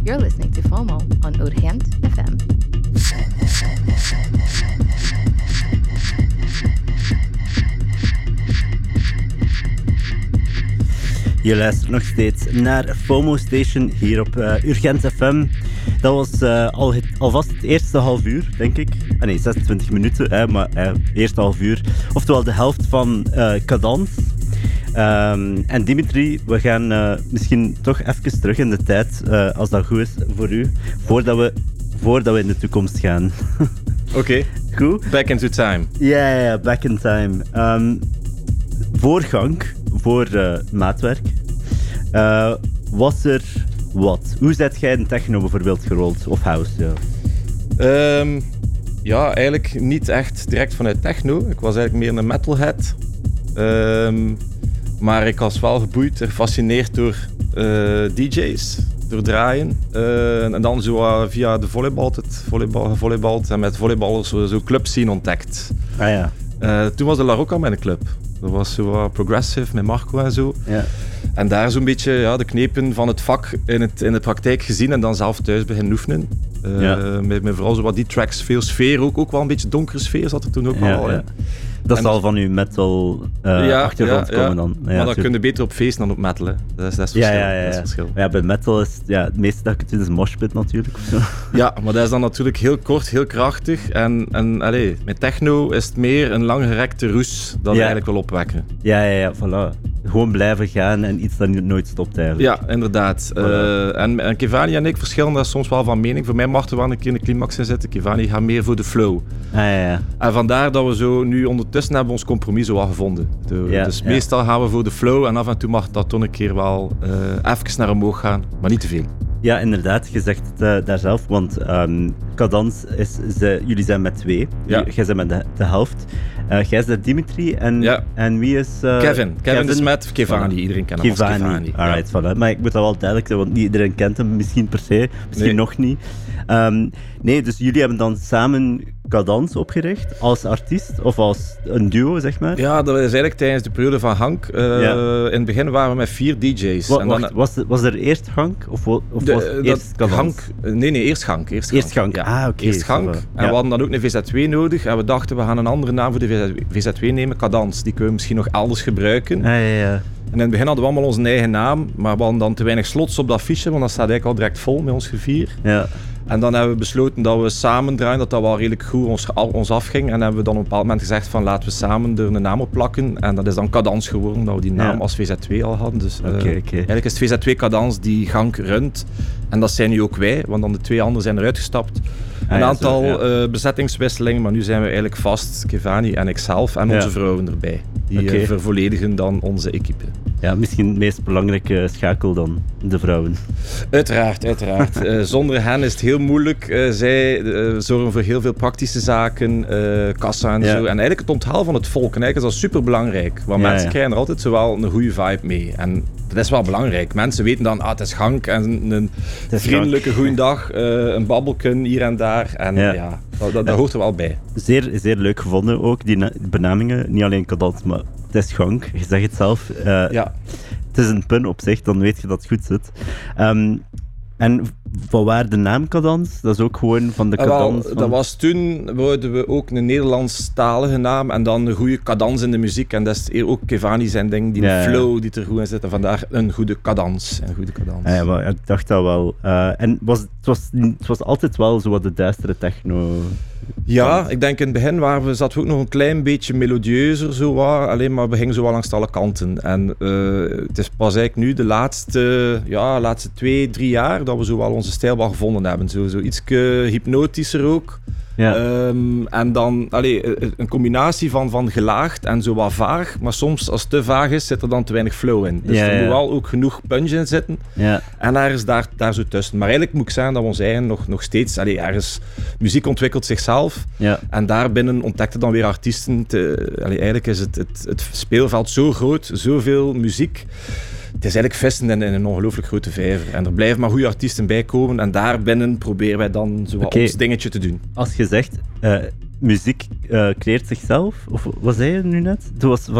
You're listening to FOMO on Urgent FM. Je luistert nog steeds naar FOMO Station hier op Urgent FM. Dat was alvast het eerste half uur, denk ik. 26 minuten, maar eerste half uur. Oftewel de helft van Cadans. En Dimitri, we gaan misschien toch even terug in de tijd, als dat goed is voor u, voordat we in de toekomst gaan. Oké. Goed? Back into time. Ja, back in time. Voor maatwerk, was er wat? Hoe zet jij een techno bijvoorbeeld gerold? Of house, ja? Ja, eigenlijk niet echt direct vanuit techno. Ik was eigenlijk meer een metalhead. Maar ik was wel geboeid en gefascineerd door DJ's, door draaien. En dan zo via de volleybald en met volleyballers zo clubs zien ontdekt. Ah ja. Toen was de La Rocca mijn club. Dat was zo progressive met Marco en zo. Ja. En daar zo'n beetje de knepen van het vak in de praktijk gezien en dan zelf thuis beginnen oefenen. Met vooral zo wat die tracks, veel sfeer, ook wel een beetje donkere sfeer zat er toen ook wel. Ja. Dat zal van uw metal achtergrond komen dan. Ja, maar dan kun je beter op feest dan op metal. Hè. Dat is het verschil. Dat is het verschil. Ja, bij metal is het meeste dat je doet is moshpit natuurlijk. Of zo. Ja, maar dat is dan natuurlijk heel kort, heel krachtig. En met techno is het meer een langgerekte roes dat eigenlijk wil opwekken. Ja, voilà. Gewoon blijven gaan en iets dat nooit stopt eigenlijk. Ja, inderdaad. Voilà. En Kevani en ik verschillen daar soms wel van mening. Voor mij mag er wel een keer in de climax in zitten. Kevani gaat meer voor de flow. Ja. En vandaar dat we zo nu ondertussen hebben ons compromis zo al gevonden. Dus meestal gaan we voor de flow en af en toe mag dat toch een keer wel even naar omhoog gaan, maar niet te veel. Ja, inderdaad. Je zegt het daar zelf, want Cadans jullie zijn met 2. Ja. Jij bent met de helft. Jij bent Dimitri en wie is... Kevin. Kevin is met Kevani. Iedereen kent hem als Kevani. Alright, voilà. Maar ik moet dat wel duidelijk zijn, want niet iedereen kent hem. Misschien per se, misschien nog niet. Nee, dus jullie hebben dan samen Cadans opgericht als artiest of als een duo, zeg maar? Ja, dat is eigenlijk tijdens de periode van Hank. In het begin waren we met 4 DJ's. Was er eerst Hank of was eerst Cadans? Hank? Nee, eerst Hank. Eerst Hank, ja. Oké. Eerst Hank. En we hadden dan ook een VZ2 nodig en we dachten we gaan een andere naam voor de VZ2 nemen, Cadans. Die kunnen we misschien nog elders gebruiken. Ja. En in het begin hadden we allemaal onze eigen naam, maar we hadden dan te weinig slots op dat fiche, want dat staat eigenlijk al direct vol met ons gevier. Ja. En dan hebben we besloten dat we samen draaien, dat wel redelijk goed ons afging. En hebben we dan op een bepaald moment gezegd van laten we samen er een naam op plakken. En dat is dan Cadans geworden, dat we die naam als VZ2 al hadden. Dus eigenlijk is het VZ2 Cadans die Gank runt. En dat zijn nu ook wij, want dan de 2 anderen zijn eruit gestapt. Een aantal bezettingswisselingen, maar nu zijn we eigenlijk vast, Kevani en ikzelf en onze vrouwen erbij. Die vervolledigen dan onze equipe. Ja, misschien het meest belangrijke schakel dan, de vrouwen. Uiteraard. Zonder hen is het heel moeilijk. Zij zorgen voor heel veel praktische zaken, kassa en zo. En eigenlijk het onthaal van het volk. En eigenlijk is dat superbelangrijk. Want mensen krijgen er altijd zowel een goede vibe mee. En dat is wel belangrijk. Mensen weten dan, het is Gank en een vriendelijke goeiedag, een babbelken hier en daar. En dat hoort er wel bij. Zeer, zeer leuk gevonden ook, die benamingen. Niet alleen Cadans, maar het is Gank. Je zegt het zelf. Het is een pun op zich, dan weet je dat het goed zit. En van waar de naam Cadans? Dat is ook gewoon van de cadans? Dat was toen, wilden we ook een Nederlandstalige naam en dan een goede cadans in de muziek. En dat is ook Kevani zijn ding, die flow die er goed in zit. En vandaar een goede cadans. Ja, maar ik dacht dat wel. En het was altijd wel zo wat de duistere techno... Ja, ik denk in het begin zaten we ook nog een klein beetje melodieuzer, alleen maar we gingen zo wel langs alle kanten. En het is pas eigenlijk nu de laatste 2-3 jaar dat we zo wel onze stijl wel gevonden hebben. Zo iets hypnotischer ook. Ja. En dan een combinatie van gelaagd en zo wat vaag, maar soms als het te vaag is, zit er dan te weinig flow in. Dus er moet wel ook genoeg punch in zitten. Ja. En er is daar zo tussen. Maar eigenlijk moet ik zeggen dat we ons eigen nog steeds, ergens, muziek ontwikkelt zichzelf. Ja. En daarbinnen ontdekten dan weer artiesten. Eigenlijk is het speelveld zo groot, zoveel muziek. Het is eigenlijk vissen in een ongelooflijk grote vijver. En er blijven maar goede artiesten bij komen. En daarbinnen proberen wij dan zo ons dingetje te doen. Als je zegt, muziek creëert zichzelf, of wat zei je nu net? Het was van...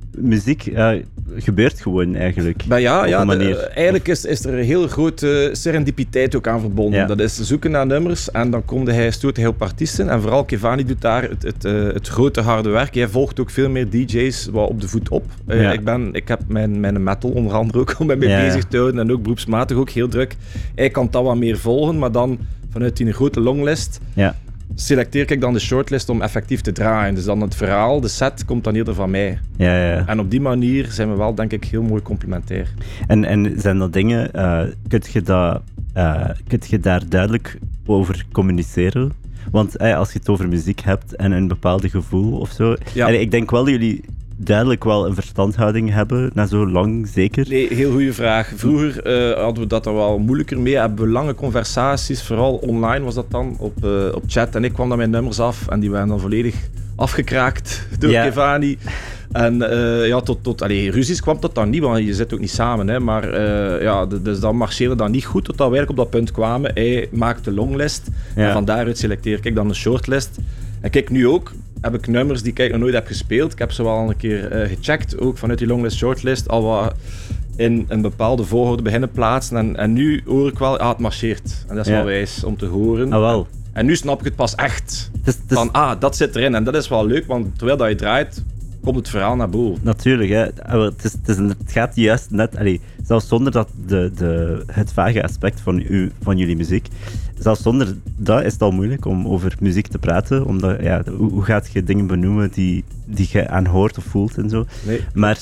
muziek gebeurt gewoon eigenlijk. Maar eigenlijk is er een heel grote serendipiteit ook aan verbonden. Ja. Dat is zoeken naar nummers en dan stoot hij op artiesten. En vooral Kevani doet daar het grote harde werk. Hij volgt ook veel meer DJ's op de voet op. Ik heb mijn metal onder andere ook om mij mee bezig te houden en ook beroepsmatig ook heel druk. Hij kan dat wat meer volgen, maar dan vanuit die grote longlist selecteer ik dan de shortlist om effectief te draaien. Dus dan het verhaal, de set, komt dan eerder van mij. Ja. En op die manier zijn we wel, denk ik, heel mooi complementair. En zijn dat dingen, kun je daar duidelijk over communiceren? Want als je het over muziek hebt en een bepaald gevoel of zo... Ja. Ik denk wel dat jullie duidelijk wel een verstandhouding hebben, na zo lang zeker? Nee, heel goede vraag. Vroeger hadden we dat er wel moeilijker mee. Hebben we lange conversaties, vooral online was dat dan, op chat. En ik kwam dan mijn nummers af en die werden dan volledig afgekraakt door Kevani. En tot ruzies kwam dat dan niet, want je zit ook niet samen. Hè. Maar dus dan marcheerde dat niet goed, totdat we eigenlijk op dat punt kwamen. Hij maakt de longlist en van daaruit selecteer ik dan een shortlist. En kijk, nu ook heb ik nummers die ik nog nooit heb gespeeld. Ik heb ze wel al een keer gecheckt, ook vanuit die longlist, shortlist, al wat in een bepaalde volgorde beginnen plaatsen. En nu hoor ik wel, het marcheert. En dat is wel wijs om te horen. Ah, wel. En nu snap ik het pas echt. Van, dat zit erin. En dat is wel leuk, want terwijl dat je draait, komt het verhaal naar boven. Natuurlijk, hè. Het gaat juist net... zelfs zonder dat het vage aspect van jullie muziek, zelfs zonder dat is het al moeilijk om over muziek te praten, omdat, hoe gaat je dingen benoemen die je aan hoort of voelt en zo. Nee. Maar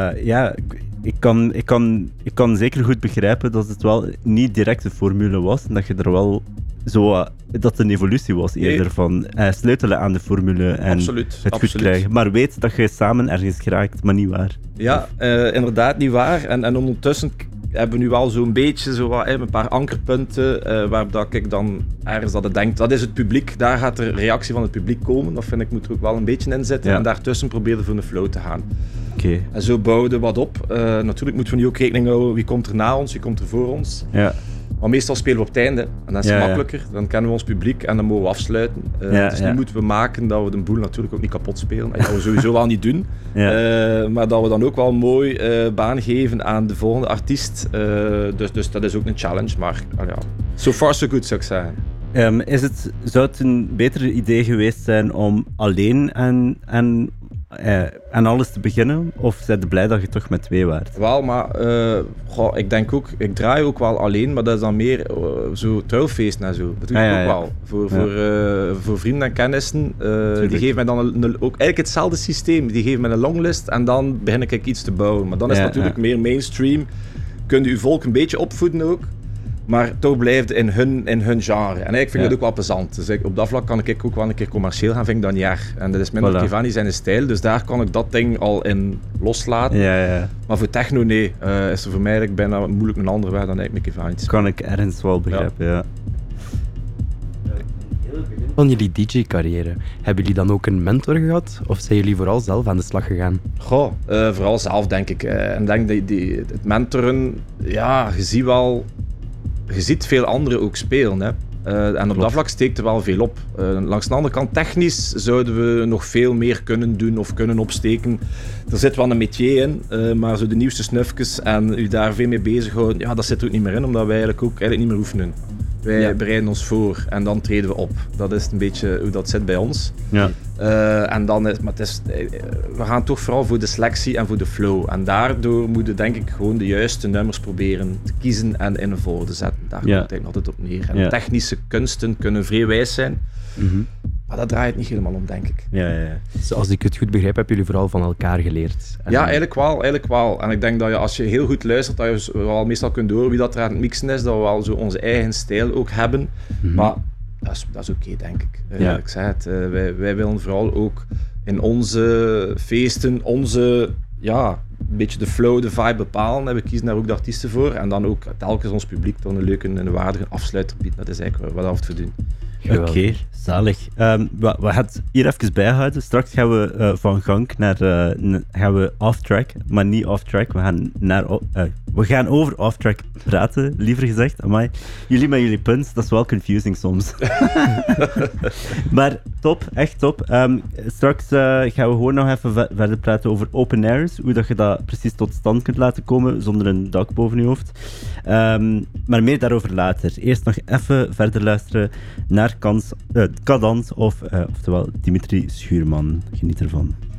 ik kan zeker goed begrijpen dat het wel niet direct de formule was, en dat je er wel dat het een evolutie was eerder van sleutelen aan de formule en het goed krijgen. Maar weet dat je samen ergens geraakt, maar niet waar. Ja, inderdaad niet waar. En ondertussen hebben we nu wel zo'n beetje een paar ankerpunten waar ik dan ergens dat ik denk, dat is het publiek, daar gaat de reactie van het publiek komen. Dat vind ik moet er ook wel een beetje in zitten. Ja. En daartussen proberen voor een flow te gaan. Okay. En zo bouwen we wat op. Natuurlijk moeten we nu ook rekening houden, wie komt er na ons, wie komt er voor ons. Ja. Maar meestal spelen we op het einde en dat is makkelijker. Dan kennen we ons publiek en dan mogen we afsluiten. Dus nu moeten we maken dat we de boel natuurlijk ook niet kapot spelen. Dat we sowieso wel niet doen. Maar dat we dan ook wel mooi baan geven aan de volgende artiest. Dus dat is ook een challenge. Maar so far so good, zou ik zeggen. Zou het een beter idee geweest zijn om alleen aan alles te beginnen? Of zijn je blij dat je toch met 2 waart? Wel, maar ik denk ook, ik draai ook wel alleen, maar dat is dan meer zo trouwfeesten en zo. Dat doe ik ook wel. Voor vrienden en kennissen. Die geven mij dan ook eigenlijk hetzelfde systeem. Die geven mij een longlist en dan begin ik iets te bouwen. Maar dan is het natuurlijk meer mainstream. Kun je je volk een beetje opvoeden ook. Maar toch blijft in hun genre. En eigenlijk vind ik dat ook wel plezant. Dus op dat vlak kan ik ook wel een keer commercieel gaan, vind ik dan niet erg. En dat is minder Kevani zijn stijl, dus daar kan ik dat ding al in loslaten. Ja. Maar voor techno, nee. Is er voor mij eigenlijk bijna moeilijk een andere weg dan eigenlijk met Kevani te spelen. Kan ik ergens wel begrijpen, ja. Van jullie DJ-carrière, hebben jullie dan ook een mentor gehad? Of zijn jullie vooral zelf aan de slag gegaan? Vooral zelf, denk ik. En denk dat het mentoren, je ziet veel anderen ook spelen. Hè. En op dat vlak steekt er wel veel op. Langs de andere kant, technisch zouden we nog veel meer kunnen doen of kunnen opsteken. Er zit wel een métier in, maar zo de nieuwste snufjes en u daar veel mee bezighouden, dat zit er ook niet meer in, omdat wij eigenlijk niet meer oefenen. Wij bereiden ons voor en dan treden we op. Dat is een beetje hoe dat zit bij ons. Ja. En dan we gaan toch vooral voor de selectie en voor de flow. En daardoor moeten denk ik gewoon de juiste nummers proberen te kiezen en in een volgorde te zetten. Daar komt het altijd op neer. En technische kunsten kunnen vrij wijs zijn. Mm-hmm. Maar dat draait niet helemaal om, denk ik. Ja. Dus als ik het goed begrijp, hebben jullie vooral van elkaar geleerd? Ja, eigenlijk wel. En ik denk dat je, als je heel goed luistert, dat je wel meestal kunt horen wie dat er aan het mixen is, dat we wel zo onze eigen stijl ook hebben. Mm-hmm. Maar dat is oké, denk ik. Ik zei het, wij willen vooral ook in onze feesten, een beetje de flow, de vibe bepalen. En we kiezen daar ook de artiesten voor. En dan ook telkens ons publiek toch een leuke en waardige afsluiter bieden. Dat is eigenlijk wat we af te doen. Oké, zalig. We gaan het hier even bijhouden. Straks gaan we van gang gaan we off-track, maar niet off-track. We gaan We gaan over Off-Track praten, liever gezegd. Amai. Jullie met jullie punt, dat is wel confusing soms. Maar top, echt top. Straks gaan we gewoon nog even verder praten over open airs. Hoe dat je dat precies tot stand kunt laten komen zonder een dak boven je hoofd. Maar meer daarover later. Eerst nog even verder luisteren naar Cadans, oftewel Dimitri Schuurman. Geniet ervan.